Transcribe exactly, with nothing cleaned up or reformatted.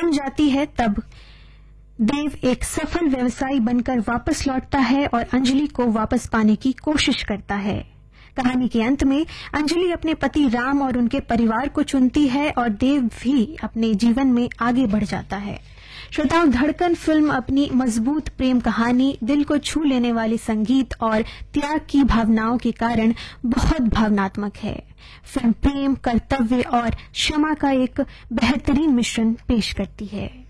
बन जाती है तब देव एक सफल व्यवसायी बनकर वापस लौटता है और अंजलि को वापस पाने की कोशिश करता है। कहानी के अंत में अंजलि अपने पति राम और उनके परिवार को चुनती है और देव भी अपने जीवन में आगे बढ़ जाता है। श्रोताओं, धड़कन फिल्म अपनी मजबूत प्रेम कहानी, दिल को छू लेने वाले संगीत और त्याग की भावनाओं के कारण बहुत भावनात्मक है। फिल्म प्रेम, कर्तव्य और क्षमा का एक बेहतरीन मिश्रण पेश करती है।